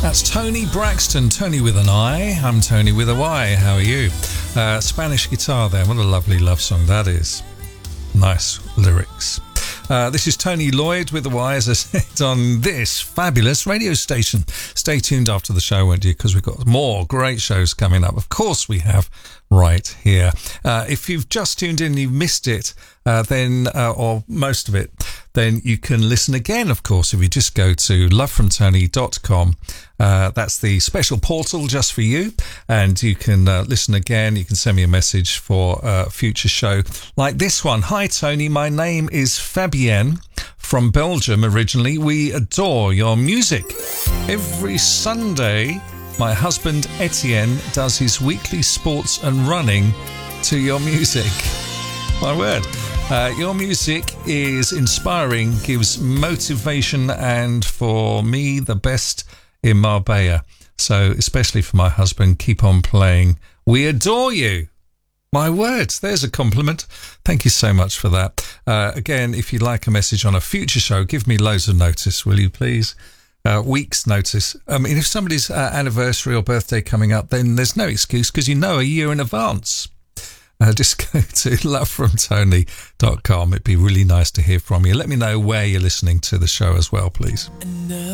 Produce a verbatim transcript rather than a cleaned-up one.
That's Tony Braxton, Tony with an I. I'm Tony with a Y. How are you? Uh, Spanish guitar there. What a lovely love song that is. Nice lyrics. Uh, this is Tony Lloyd with the Y, as I said, on this fabulous radio station. Stay tuned after the show, won't you? Because we've got more great shows coming up. Of course we have, right here. Uh, if you've just tuned in and you've missed it, uh, then, uh, or most of it, then you can listen again, of course, if you just go to love from tony dot com. Uh, that's the special portal just for you, and you can uh, listen again. You can send me a message for a future show like this one. Hi, Tony. My name is Fabienne from Belgium originally. We adore your music. Every Sunday, my husband Etienne does his weekly sports and running to your music. My word. Uh, your music is inspiring, gives motivation, and for me, the best in Marbella. So, especially for my husband, keep on playing. We adore you. My words, there's a compliment. Thank you so much for that. Uh, again, if you'd like a message on a future show, give me loads of notice, will you please? Uh, weeks notice. I mean, if somebody's uh, anniversary or birthday coming up, then there's no excuse because you know a year in advance. Uh, just go to love from tony dot com. It'd be really nice to hear from you. Let me know where you're listening to the show as well, please.